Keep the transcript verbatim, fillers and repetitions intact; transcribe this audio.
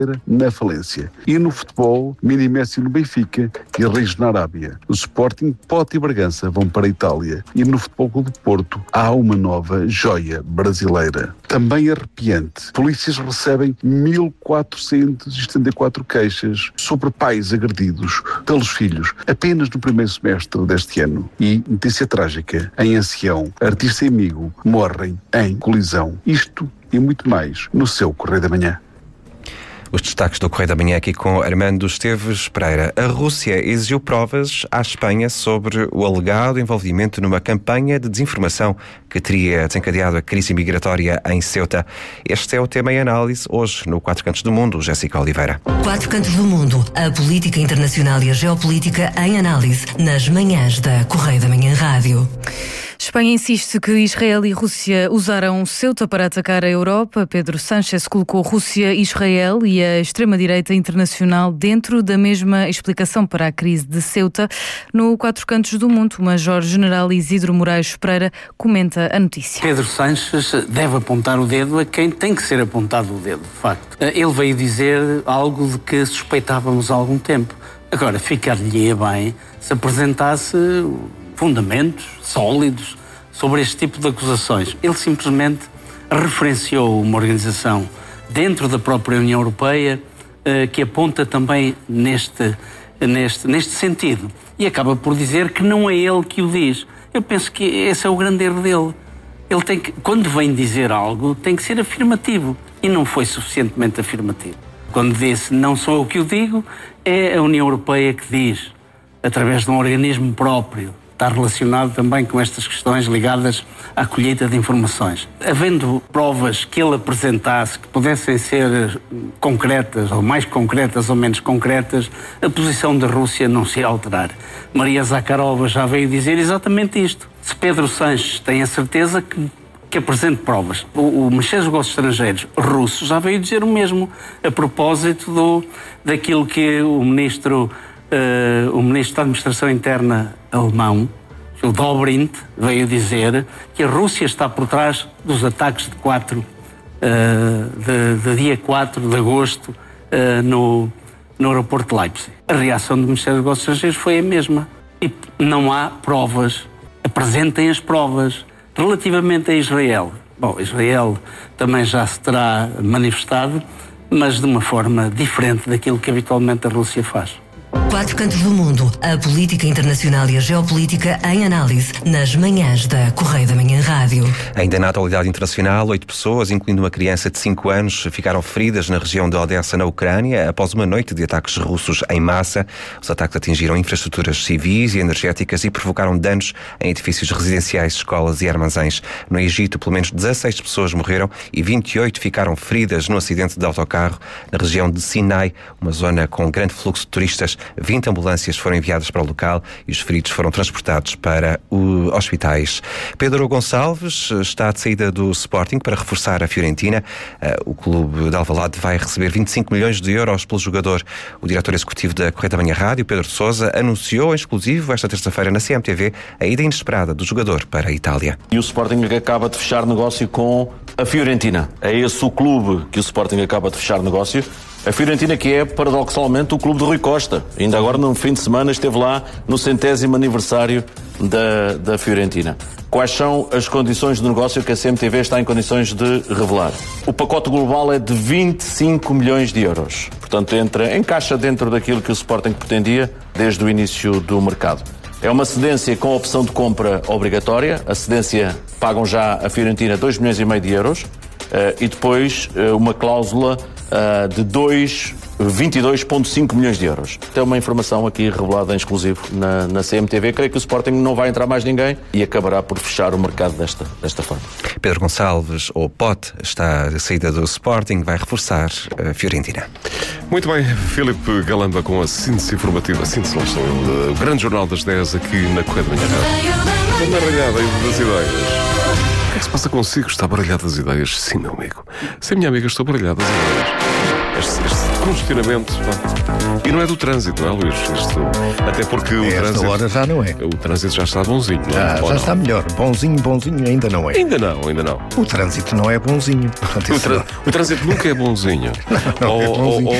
na falência. E no futebol, Mini Messi no Benfica e Reis na Arábia. O Sporting, Pote e Bragança vão para a Itália. E no Futebol Clube do Porto há uma nova joia brasileira. Também arrepiante. Polícias recebem mil quatrocentas e setenta e quatro queixas sobre pais agredidos pelos filhos apenas no primeiro semestre deste ano. E, notícia trágica, em Ancião, artista e amigo morrem em colisão. Isto e muito mais no seu Correio da Manhã. Os destaques do Correio da Manhã aqui com Armando Esteves Pereira. A Rússia exigiu provas à Espanha sobre o alegado envolvimento numa campanha de desinformação que teria desencadeado a crise migratória em Ceuta. Este é o tema em análise hoje no Quatro Cantos do Mundo. Jéssica Oliveira. Quatro Cantos do Mundo. A política internacional e a geopolítica em análise nas manhãs da Correio da Manhã Rádio. Espanha insiste que Israel e Rússia usaram Ceuta para atacar a Europa. Pedro Sánchez colocou Rússia, Israel e a extrema-direita internacional dentro da mesma explicação para a crise de Ceuta. No Quatro Cantos do Mundo, o Major-General Isidro Moraes Pereira comenta a notícia. Pedro Sánchez deve apontar o dedo a quem tem que ser apontado o dedo, de facto. Ele veio dizer algo de que suspeitávamos há algum tempo. Agora, ficar-lhe bem se apresentasse fundamentos sólidos sobre este tipo de acusações. Ele simplesmente referenciou uma organização dentro da própria União Europeia eh, que aponta também neste, neste, neste sentido e acaba por dizer que não é ele que o diz. Eu penso que esse é o grande erro dele. Ele tem que, quando vem dizer algo, tem que ser afirmativo e não foi suficientemente afirmativo. Quando disse não sou eu que o digo, é a União Europeia que diz, através de um organismo próprio. Está relacionado também com estas questões ligadas à colheita de informações. Havendo provas que ele apresentasse que pudessem ser concretas, ou mais concretas ou menos concretas, a posição da Rússia não se ia alterar. Maria Zakharova já veio dizer exatamente isto. Se Pedro Sánchez tem a certeza que, que apresente provas. O, o Ministério dos Negócios Estrangeiros russo já veio dizer o mesmo a propósito do, daquilo que o ministro Uh, o Ministro da Administração Interna alemão, o Dobrindt, veio dizer que a Rússia está por trás dos ataques de, quatro, uh, de, de dia quatro de agosto uh, no, no aeroporto de Leipzig. A reação do Ministério dos Negócios Estrangeiros foi a mesma. E não há provas. Apresentem as provas. Relativamente a Israel, bom, Israel também já se terá manifestado, mas de uma forma diferente daquilo que habitualmente a Rússia faz. Quatro Cantos do Mundo. A política internacional e a geopolítica em análise nas manhãs da Correio da Manhã Rádio. Ainda na atualidade internacional, oito pessoas, incluindo uma criança de cinco anos, ficaram feridas na região de Odessa, na Ucrânia, após uma noite de ataques russos em massa. Os ataques atingiram infraestruturas civis e energéticas e provocaram danos em edifícios residenciais, escolas e armazéns. No Egito, pelo menos dezasseis pessoas morreram e vinte e oito ficaram feridas no acidente de autocarro na região de Sinai, uma zona com grande fluxo de turistas. vinte ambulâncias foram enviadas para o local e os feridos foram transportados para os hospitais. Pedro Gonçalves está de saída do Sporting para reforçar a Fiorentina. O clube de Alvalade vai receber vinte e cinco milhões de euros pelo jogador. O diretor executivo da Correio da Manhã Rádio, Pedro Sousa, anunciou em exclusivo esta terça-feira na C M T V a ida inesperada do jogador para a Itália. E o Sporting acaba de fechar negócio com a Fiorentina. É esse o clube que o Sporting acaba de fechar negócio. A Fiorentina, que é, paradoxalmente, o clube de Rui Costa. Ainda agora, no fim de semana, esteve lá no centésimo aniversário da, da Fiorentina. Quais são as condições de negócio que a C M T V está em condições de revelar? O pacote global é de vinte e cinco milhões de euros. Portanto, entra, encaixa dentro daquilo que o Sporting pretendia desde o início do mercado. É uma cedência com opção de compra obrigatória. A cedência pagam já a Fiorentina dois milhões e meio de euros. Uh, e depois uh, uma cláusula uh, de vinte e dois vírgula cinco milhões de euros. Tem uma informação aqui revelada em exclusivo na, na C M T V. Creio que o Sporting não vai entrar mais ninguém e acabará por fechar o mercado desta, desta forma. Pedro Gonçalves, ou Pote, está de saída do Sporting, vai reforçar a Fiorentina. Muito bem, Filipe Galamba com a síntese informativa. Síntese não sou eu, o grande jornal das dez aqui na Correio da Manhã. Uma baralhada aí das ideias. O que é que se passa consigo? Está baralhado das ideias? Sim, meu amigo. Sim, minha amiga, estou baralhado das ideias. Este, este... congestionamento. Pá. E não é do trânsito, não é, Luís? Isto, até porque o Esta trânsito. hora já não é. O trânsito já está bonzinho, não é? Já, Ou já não? está melhor. Bonzinho, bonzinho ainda não é. Ainda não, ainda não. O trânsito não é bonzinho. Portanto, O, isso tra- não- o trânsito nunca é bonzinho. não é ou, bonzinho. ou-